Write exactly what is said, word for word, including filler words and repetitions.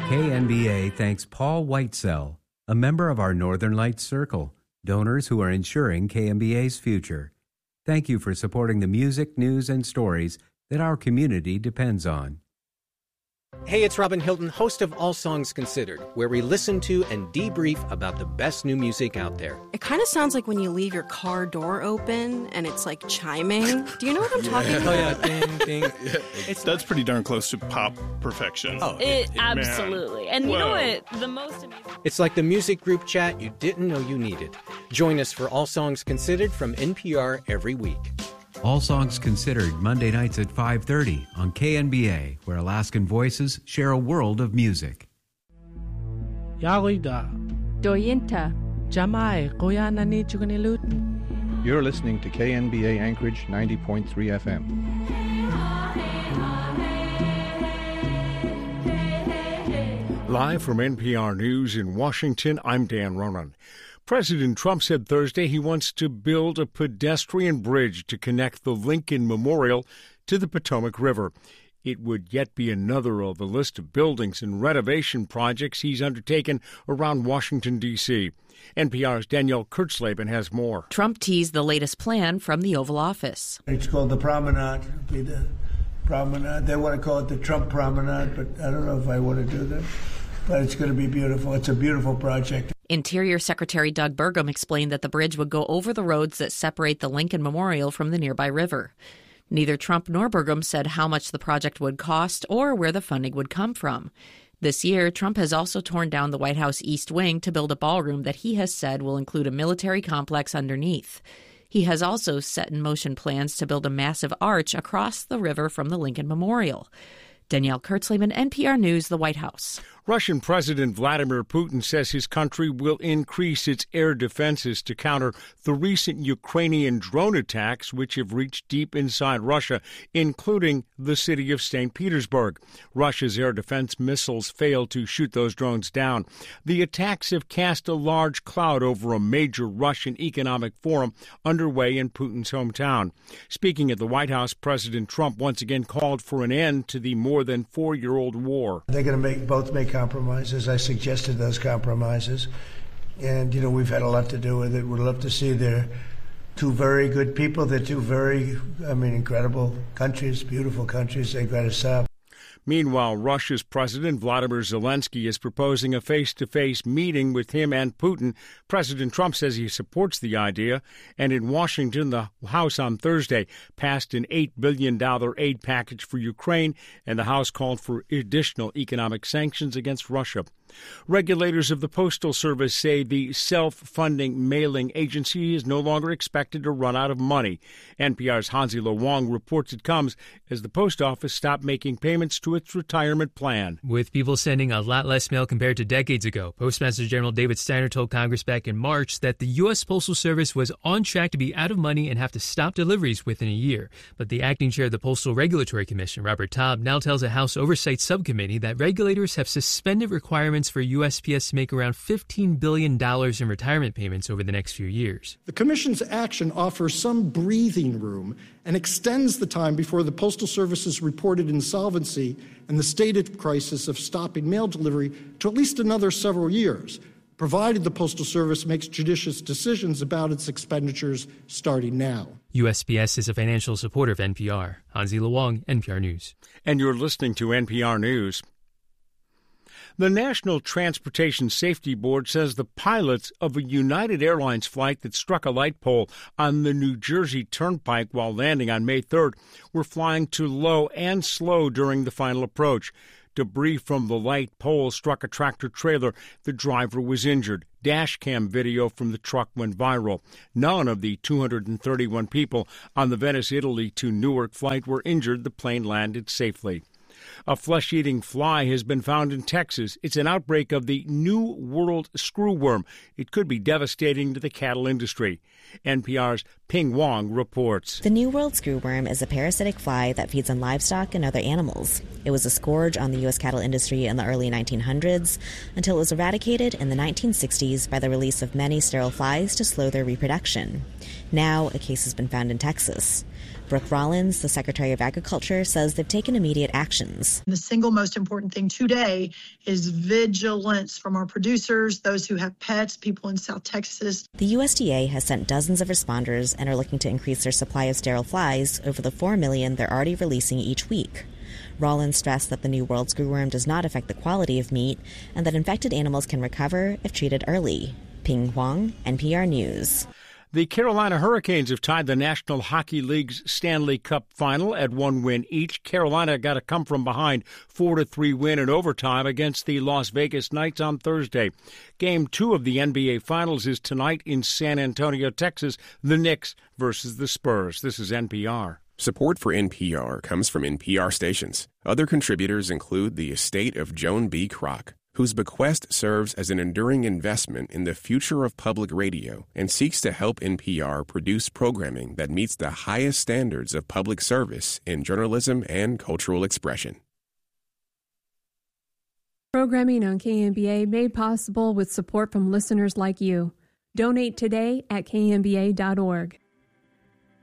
K N B A thanks Paul Whitesell, a member of our Northern Lights Circle, donors who are ensuring K N B A's future. Thank you for supporting the music, news, and stories that our community depends on. Hey, it's Robin Hilton, host of All Songs Considered, where we listen to and debrief about the best new music out there. It kind of sounds like when you leave your car door open and it's like chiming. Do you know what I'm talking Yeah. about? Oh, yeah, ding, ding. Yeah, It's that's pretty darn close to pop perfection. Oh, It, man. absolutely. And you know Whoa. what? The most amazing. It's like the music group chat you didn't know you needed. Join us for All Songs Considered from N P R every week. All Songs Considered, Monday nights at five thirty on K N B A, where Alaskan voices share a world of music. Yarida. Doyinta. Jamai. Koyanani Chukanilut. You're listening to K N B A Anchorage ninety point three F M. Live from N P R News in Washington, I'm Dan Ronan. President Trump said Thursday he wants to build a pedestrian bridge to connect the Lincoln Memorial to the Potomac River. It would yet be another of a list of buildings and renovation projects he's undertaken around Washington, D C N P R's Danielle Kurtzleben has more. Trump teased the latest plan from the Oval Office. It's called the Promenade. It'll be the Promenade. They want to call it the Trump Promenade, but I don't know if I want to do that. But it's going to be beautiful. It's a beautiful project. Interior Secretary Doug Burgum explained that the bridge would go over the roads that separate the Lincoln Memorial from the nearby river. Neither Trump nor Burgum said how much the project would cost or where the funding would come from. This year, Trump has also torn down the White House East Wing to build a ballroom that he has said will include a military complex underneath. He has also set in motion plans to build a massive arch across the river from the Lincoln Memorial. Danielle Kurtzleben, N P R News, the White House. Russian President Vladimir Putin says his country will increase its air defenses to counter the recent Ukrainian drone attacks, which have reached deep inside Russia, including the city of Saint Petersburg. Russia's air defense missiles failed to shoot those drones down. The attacks have cast a large cloud over a major Russian economic forum underway in Putin's hometown. Speaking at the White House, President Trump once again called for an end to the more than four-year-old war. They're going to make both make compromises. I suggested those compromises. And, you know, we've had a lot to do with it. We'd love to see they're two very good people. They're two very, I mean, incredible countries, beautiful countries. They've got to stop. Meanwhile, Russia's President Vladimir Zelensky is proposing a face-to-face meeting with him and Putin. President Trump says he supports the idea, and in Washington, the House on Thursday passed an eight billion dollars aid package for Ukraine, and the House called for additional economic sanctions against Russia. Regulators of the Postal Service say the self-funding mailing agency is no longer expected to run out of money. N P R's Hansi Lo Wang reports it comes as the post office stopped making payments to its retirement plan. With people sending a lot less mail compared to decades ago, Postmaster General David Steiner told Congress back in March that the U S. Postal Service was on track to be out of money and have to stop deliveries within a year. But the acting chair of the Postal Regulatory Commission, Robert Taub, now tells a House Oversight Subcommittee that regulators have suspended requirements for U S P S to make around fifteen billion dollars in retirement payments over the next few years. The Commission's action offers some breathing room and extends the time before the Postal Service's reported insolvency and the stated crisis of stopping mail delivery to at least another several years, provided the Postal Service makes judicious decisions about its expenditures starting now. U S P S is a financial supporter of N P R. Hansi Lo Wang, N P R News. And you're listening to N P R News. The National Transportation Safety Board says the pilots of a United Airlines flight that struck a light pole on the New Jersey Turnpike while landing on May third were flying too low and slow during the final approach. Debris from the light pole struck a tractor-trailer. The driver was injured. Dashcam video from the truck went viral. None of the two hundred thirty-one people on the Venice, Italy to Newark flight were injured. The plane landed safely. A flesh-eating fly has been found in Texas. It's an outbreak of the New World screwworm. It could be devastating to the cattle industry. N P R's Ping Wong reports. The New World screwworm is a parasitic fly that feeds on livestock and other animals. It was a scourge on the U S cattle industry in the early nineteen hundreds until it was eradicated in the nineteen sixties by the release of many sterile flies to slow their reproduction. Now, a case has been found in Texas. Brooke Rollins, the Secretary of Agriculture, says they've taken immediate actions. The single most important thing today is vigilance from our producers, those who have pets, people in South Texas. The U S D A has sent dozens of responders and are looking to increase their supply of sterile flies over the four million they're already releasing each week. Rollins stressed that the new world screwworm does not affect the quality of meat and that infected animals can recover if treated early. Ping Huang, N P R News. The Carolina Hurricanes have tied the National Hockey League's Stanley Cup final at one win each. Carolina got a come-from-behind four to three win in overtime against the Las Vegas Knights on Thursday. Game two of the N B A Finals is tonight in San Antonio, Texas. The Knicks versus the Spurs. This is N P R. Support for N P R comes from N P R stations. Other contributors include the estate of Joan B. Kroc, whose bequest serves as an enduring investment in the future of public radio and seeks to help N P R produce programming that meets the highest standards of public service in journalism and cultural expression. Programming on K M B A made possible with support from listeners like you. Donate today at K M B A dot org.